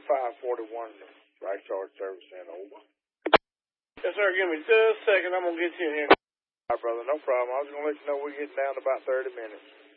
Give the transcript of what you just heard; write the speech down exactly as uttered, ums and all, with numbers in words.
five forty-one, Right Charge Service Center, over. Yes, sir, give me just a second. I'm going to get you in here. All right, brother, no problem. I was going to let you know we're getting down to about thirty minutes.